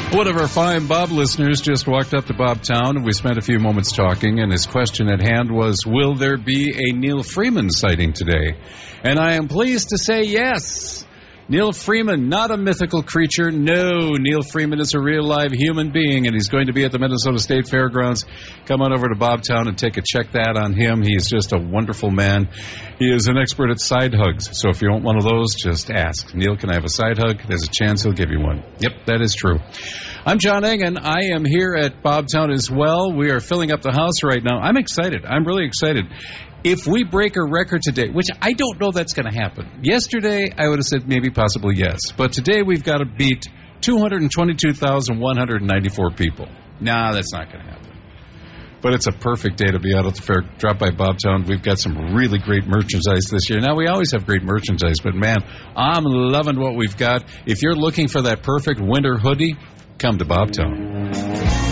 One of our fine Bob listeners just walked up to Bobtown, and we spent a few moments talking, and his question at hand was, will there be a Neil Freeman sighting today? And I am pleased to say yes. Neil Freeman, not a mythical creature. No, Neil Freeman is a real live human being, and he's going to be at the Minnesota State Fairgrounds. Come on over to Bobtown and take a check that on him. He is just a wonderful man. He is an expert at side hugs, so if you want one of those, just ask. Neil, can I have a side hug? There's a chance he'll give you one. Yep, that is true. I'm John Engen. I am here at Bobtown as well. We are filling up the house right now. I'm excited. I'm really excited. If we break a record today, which I don't know that's going to happen. Yesterday, I would have said maybe, possibly, yes. But today, we've got to beat 222,194 people. Nah, that's not going to happen. But it's a perfect day to be out at the fair. Drop by Bobtown. We've got some really great merchandise this year. Now, we always have great merchandise, but, man, I'm loving what we've got. If you're looking for that perfect winter hoodie, come to Bobtown.